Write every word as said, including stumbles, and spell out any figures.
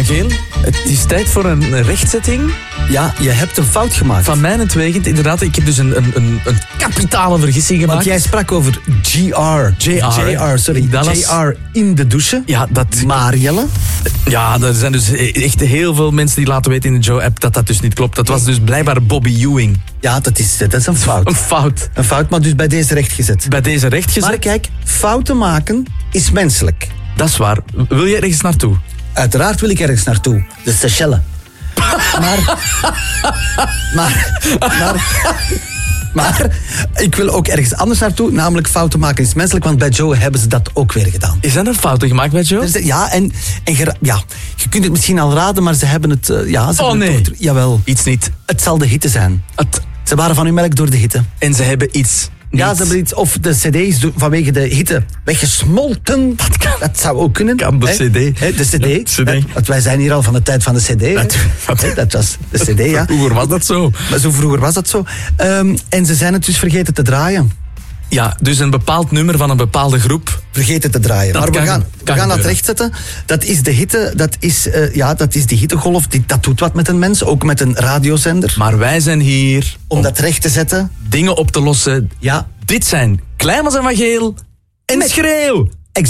Van Geel, het is tijd voor een rechtzetting. Ja, je hebt een fout gemaakt. Van mijnentwegend, inderdaad. Ik heb dus een, een, een, een kapitale vergissing gemaakt. Want jij sprak over G R. J R. J R, sorry. Dat was- J R in de douche. Ja, dat... Maar Jelle? Ja, er zijn dus echt heel veel mensen die laten weten in de Joe-app dat dat dus niet klopt. Dat was dus blijkbaar Bobby Ewing. Ja, dat is, dat is een fout. Een fout. Een fout, maar dus bij deze rechtgezet. Bij deze rechtgezet. Maar kijk, fouten maken is menselijk. Dat is waar. Wil je ergens naartoe? Uiteraard wil ik ergens naartoe. De Seychelles. maar, maar, maar, maar ik wil ook ergens anders naartoe. Namelijk fouten maken is menselijk, want bij Joe hebben ze dat ook weer gedaan. Is er fouten gemaakt bij Joe? Dus, ja, en, en gera- ja, je kunt het misschien al raden, maar ze hebben het... uh, ja, ze Oh, hebben nee. het toch, jawel. Iets niet. Het zal de hitte zijn. Het, Ze waren van uw melk door de hitte. en ze hebben iets Ja, niet. ze hebben iets... Of de cd is do- vanwege de hitte weggesmolten. Dat, kan. dat zou ook kunnen. Kan, de hè? cd. Hè, de cd. Ja, cd. Hè, want wij zijn hier al van de tijd van de cd. hè. Dat- wat? Hè, dat was de cd, ja. Vroeger was dat zo. Maar zo vroeger was dat zo. Um, en ze zijn het dus vergeten te draaien. Ja, dus een bepaald nummer van een bepaalde groep. Vergeten te draaien. Dat maar we kan- gaan, kan we gaan dat gebeuren. rechtzetten. Dat is de hitte, dat is, uh, ja, dat is die hittegolf. Die, dat doet wat met een mens, ook met een radiozender. Maar wij zijn hier Om om dat recht te zetten. dingen op te lossen. Ja. Dit zijn Kleimans en Van Geel en Met- Schreeuw.